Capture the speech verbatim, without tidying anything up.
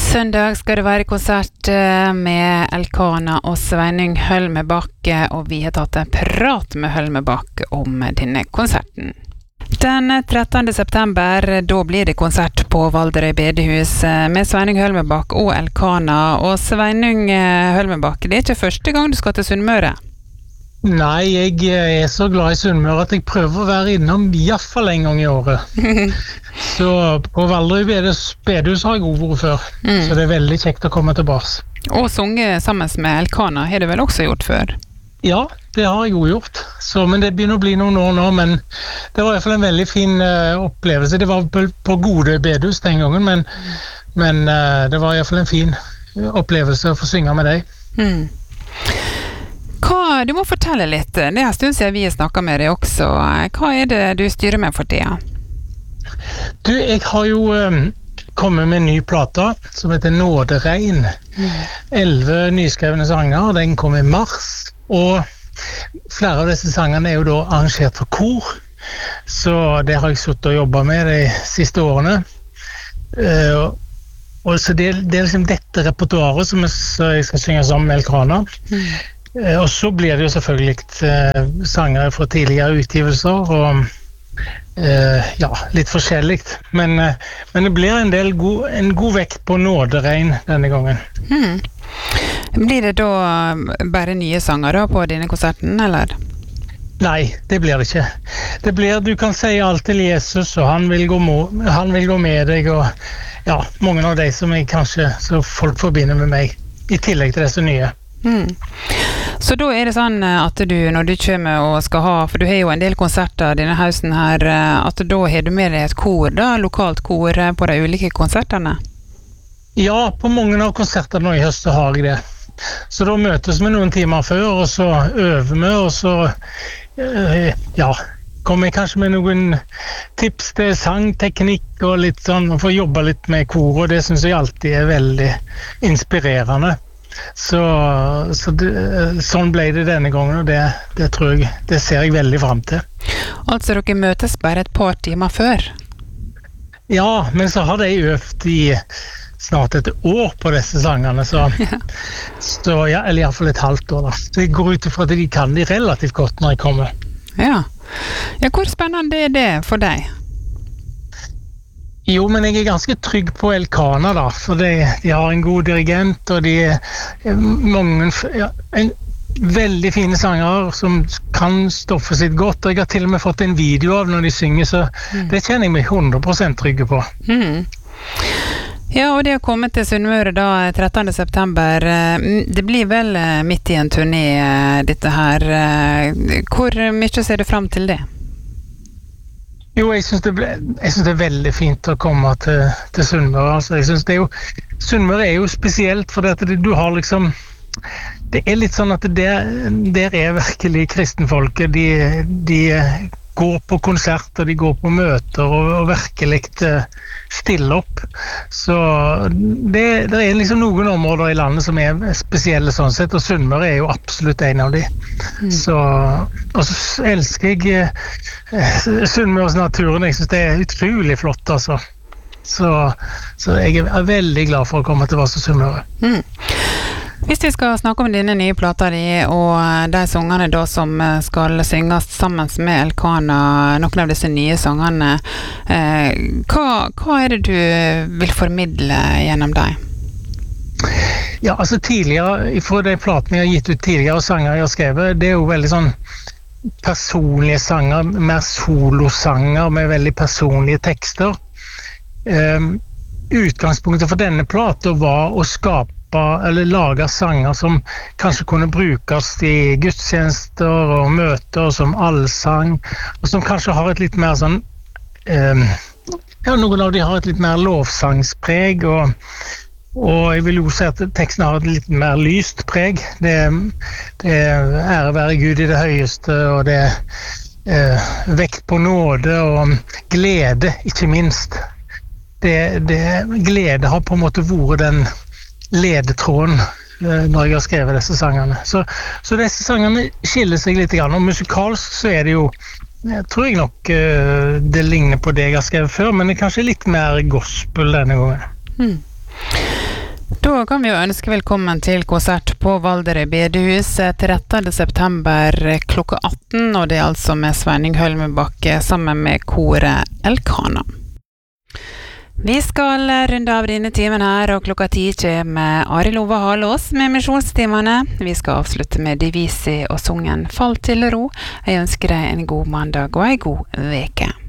Søndag skal det være konsert med Elkana og Sveinung Hølmebakk, og vi har tatt en prat med Hølmebakk om denne konserten. Den trettende september, da blir det konsert på Valderøy bedehus med Sveinung Hølmebakk og Elkana. Og Sveinung Hølmebakk, det er ikke første gang du skal til Sunnmøre? Nei, jeg er så glad i Sunnmøre at jeg prøver å være innom i hvert fall en gang i året. Så på Valderøy bedehus har jeg god vært før, mm. så det er veldig kjekt å komme tilbake. Og sunge sammen med Elkana har du vel også gjort før? Ja, det har jeg jo gjort. Så, men det begynner å bli noen år nå, men det var i hvert fall en veldig fin uh, opplevelse. Det var på, på Gode bedehus den gangen, men, men uh, det var i hvert fall en fin opplevelse å få synge med deg. Mm. Hva, du må fortelle litt, det er en stund siden vi snakker med deg også. Hva er det du styrer med for tida? Du, jeg har jo um, kommet med en ny plate som heter Nåderegn. Elleve mm. nyskrevne sanger, den kom i mars. Og flere av disse sangene er jo da arrangert for kor, så det har jeg suttet og jobbet med de siste årene. Uh, og så det, det er liksom dette repertoaret som jeg skal synge sammen med Elkana. Mm. Uh, og så blir det jo selvfølgelig uh, sanger fra tidligere utgivelser, og uh, ja, litt forskjellig. Men, uh, men det blir en del god, en god vekt på Nåderegn denne gangen. Mm. Blir det da bare nye sanger da på denne konserten, eller? Nei, det blir det ikke. Det blir, du kan si alt til Jesus, og han vil gå, må, han vil gå med deg, og ja, mange av de som jeg kanskje, så folk forbinder med meg, i tillegg til disse nye. Mm. Så da er det sånn at du, når du kommer og skal ha, for du har jo en del konserter denne høsten her, at da har du med deg et kor da, lokalt kor på de ulike konserterne? Ja, på mange av konsertene i høst har jeg det. Så da møtes vi noen timer før, og så øver vi, og så øh, ja, kommer jeg kanskje med noen tips til sangteknikk og litt sånn, og får jobbe litt med kor, og det synes jeg alltid er veldig inspirerende. Så, så det, sånn ble det denne gangen, og det, det tror jeg, det ser jeg veldig frem til. Altså dere møtes bare et par timer før? Ja, men så har jeg øvd i snart et år på disse sangene, så, ja. så ja, eller i hvert fall et halvt år da. Så jeg går ut ifra at de kan de relativt godt når jeg kommer. Ja, ja hvor spennende er det for deg? Jo, men jeg er ganske trygg på Elkana da, for de, de har en god dirigent, og de er mange, ja, en veldig fine sanger som kan stoffet sitt godt, og jeg har til og med fått en video av når de synger, så mm. det kjenner jeg meg hundre prosent trygge på. Mm. Ja, og det å komme til Sunnmøre da trettende september, det blir vel midt i en turné dette her. Hvor mye ser du frem til det? Jo, jeg synes det, ble, jeg synes det er veldig fint å komme til, til Sunnmøre. Altså, jeg synes det er jo, Sunnmøre er jo spesielt, for det, du har liksom, det er litt sånn at der, der er virkelig kristenfolket, de, de går på konserter, de går på møter og, og virkelig stiller opp. Så det, det er liksom noen områder i landet som er spesielle sånn sett, og Sunnmøre er jo absolutt en av de. Mm. Så, og så elsker jeg eh, Sunnmøres naturen, jeg synes det er utrolig flott, altså. Så, så jeg er veldig glad for å komme til Vass og Sunnmøre. Mm. Hvis vi skal snakke om denne nye plata di, og de sangene da som skal synges sammen med Elkana, noen av disse nye sangene, eh, hva, hva er det du vil formidle gjennom deg? Ja, altså tidligere, for de platene jeg har gitt ut tidligere, og sanger jeg har skrevet, det er jo veldig sånn personlige sanger, mer solosanger med veldig personlige tekster. Um, utgangspunktet for denne plata var å skape eller lage sanger som kanskje kunne brukes i gudstjenester og møter som allsang, og som kanskje har et litt mer sånn um, ja, noen av de har et litt mer lovsangspreg, og, og jeg vil jo si at teksten har et litt mer lyst preg. Det, det er ære være Gud i det høyeste, og det er uh, vekt på nåde og glede, ikke minst. Det, det, glede har på en måte vært den ledetråden når jeg har skrevet disse sangene. Så, så disse sangene skiller seg litt grann, og musikalsk så er det jo, jeg tror jeg nok det ligner på det jeg har skrevet før, men det er kanskje litt mer gospel denne gangen. Mm. Da kan vi jo ønske velkommen til konsert på Valderøy bedehus trettende september klokka atten, og det er altså med Sveining Hølmebakke sammen med koret Elkana. Vi skal runde av denne timen her, og klokka ti kommer Arild Ove Halås med misjonstimene. Vi skal avslutte med Divisi og sungen Fall til ro. Jeg ønsker deg en god mandag og en god veke.